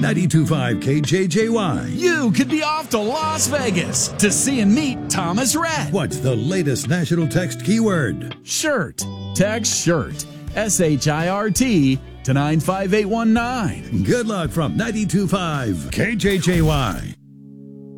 92.5 KJJY. You could be off to Las Vegas to see and meet Thomas Rhett. What's the latest national text keyword? Shirt. Text SHIRT. SHIRT to 95819. Good luck from 92.5 KJJY.